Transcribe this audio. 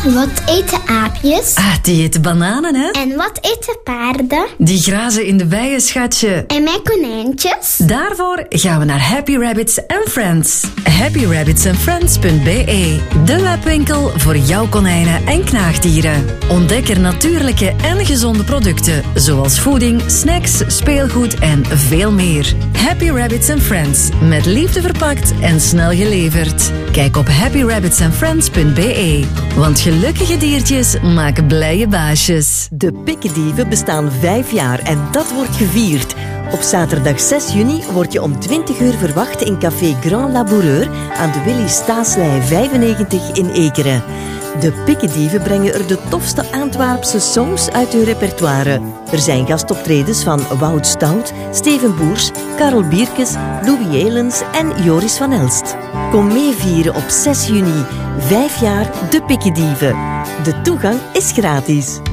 Wat eten aapjes? Die eten bananen, hè? En wat eten paarden? Die grazen in de weien, schatje. En mijn konijntjes? Daarvoor gaan we naar Happy Rabbits and Friends. happyrabbitsandfriends.be, de webwinkel voor jouw konijnen en knaagdieren. Ontdek er natuurlijke en gezonde producten, zoals voeding, snacks, speelgoed en veel meer. Happy Rabbits and Friends, met liefde verpakt en snel geleverd. Kijk op happyrabbitsandfriends.be, want gelukkige diertjes maken blije baasjes. De Pikkendieven bestaan 5 jaar en dat wordt gevierd. Op zaterdag 6 juni word je om 20 uur verwacht in café Grand Laboureur aan de Willy Staaslei 95 in Ekeren. De Pikkendieven brengen er de tofste Antwerpse songs uit hun repertoire. Er zijn gastoptredens van Wout Stout, Steven Boers, Karel Bierkes, Louis Elens en Joris van Elst. Kom meevieren op 6 juni. 5 jaar de Pikkendieven. De toegang is gratis.